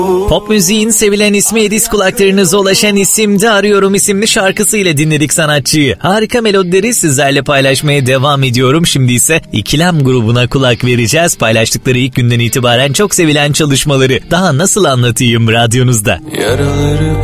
Pop müziğin sevilen ismi Edis kulaklarınıza ulaşan isimde Arıyorum isimli şarkısıyla dinledik sanatçıyı. Harika melodileri sizlerle paylaşmaya devam ediyorum. Şimdi ise İkilem grubuna kulak vereceğiz. Paylaştıkları ilk günden itibaren çok sevilen çalışmaları. Daha nasıl anlatayım radyonuzda? Yaraları